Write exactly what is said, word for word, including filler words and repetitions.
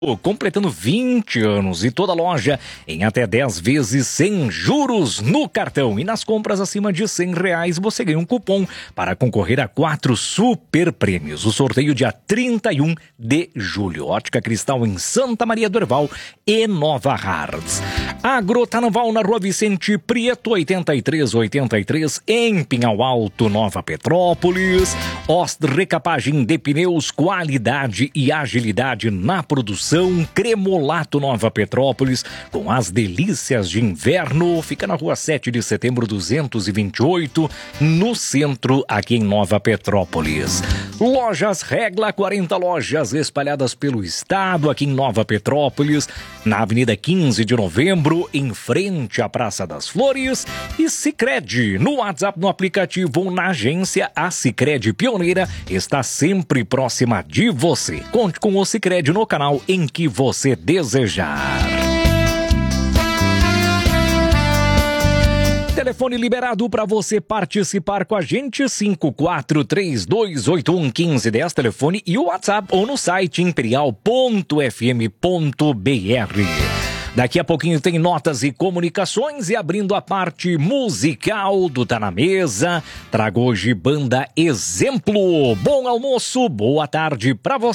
completando vinte anos e toda loja em até dez vezes sem juros no cartão. E nas compras acima de cem reais você ganha um cupom para concorrer a quatro super prêmios. O sorteio dia trinta e um de julho. Ótica Cristal em Santa Maria do Herval e Nova Hartz. Agrotarnaval na Rua Vicente Prieto, oitenta e três oitenta e três, em Pinhal Alto, Nova Petrópolis. Ost Recapagem de Pneus, qualidade e agilidade na produção. Cremolato Nova Petrópolis, com as delícias de inverno. Fica na Rua sete de setembro duzentos e vinte e oito, no centro, aqui em Nova Petrópolis. Lojas Regla, quarenta lojas espalhadas pelo estado, aqui em Nova Petrópolis, na Avenida quinze de novembro, em frente à Praça das Flores. E Sicredi, no WhatsApp, no aplicativo ou na agência, a Sicredi Pioneira está sempre próxima de você. Conte com o Sicredi no canal em que você desejar. Telefone liberado para você participar com a gente, cinco quatro três dois oito um um cinco um zero, telefone e o WhatsApp ou no site imperial ponto f m ponto b r. Daqui a pouquinho tem notas e comunicações e abrindo a parte musical do Tá Na Mesa, trago hoje banda Exemplo. Bom almoço, boa tarde pra você.